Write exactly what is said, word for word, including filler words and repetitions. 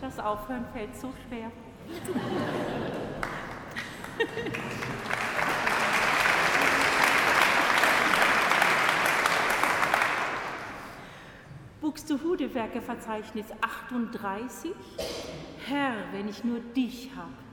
das Aufhören fällt so schwer. Buxtehude Werkeverzeichnis achtunddreißig. Herr, wenn ich nur dich hab.